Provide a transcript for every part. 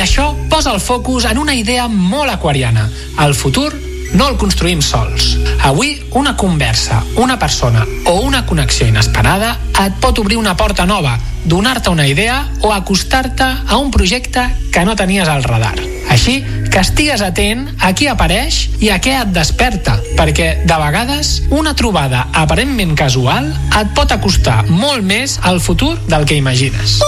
això posa el focus en una idea molt aquariana. El futur no el construïm sols. Avui, una conversa, una persona o una connexió inesperada et pot obrir una porta nova, donar-te una idea o acostar-te a un projecte que no tenies al radar. Així que estigues atent a qui apareix i a què et desperta, perquè de vegades una trobada aparentment casual et pot acostar molt més al futur del que imagines.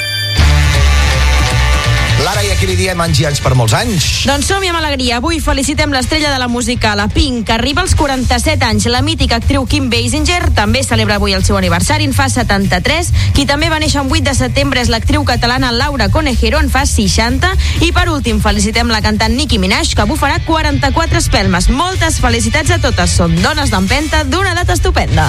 Lara, i a qui li diem anys i anys per molts anys? Doncs som-hi amb alegria. Avui felicitem l'estrella de la música, la Pink, que arriba als 47 anys. La mítica actriu Kim Basinger també celebra avui el seu aniversari, en fa 73. Qui també va néixer el 8 de setembre és l'actriu catalana Laura Conejero, en fa 60. I per últim felicitem la cantant Nicki Minaj, que bufarà 44 espelmes. Moltes felicitats a totes. Són dones d'empenta d'una edat estupenda.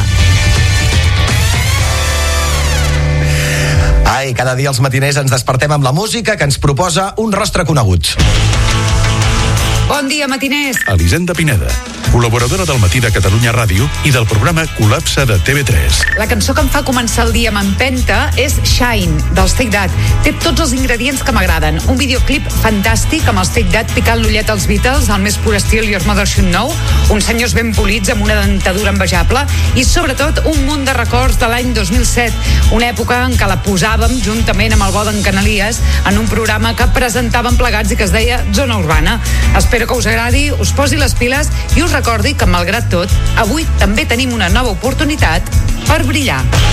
Ai, cada dia als matiners ens despertem amb la música que ens proposa un rostre conegut. Bon dia, matiners. Elisenda Pineda, col·laboradora del Matí de Catalunya Ràdio i del programa Col·lapse de TV3. La cançó que em fa començar el dia amb empenta és Shine, dels Take That. Té tots els ingredients que m'agraden. Un videoclip fantàstic amb els Take That picant l'ullet als Beatles, al més pur estil Your Mother Should Know, uns senyors ben polits amb una dentadura envejable i, sobretot, un munt de records de l'any 2007, una època en què la posàvem juntament amb el bo d'en Canalies en un programa que presentàvem plegats i que es deia Zona Urbana. Espero que us agradi, us posi les piles i us recordi que, malgrat tot, avui també tenim una nova oportunitat per brillar.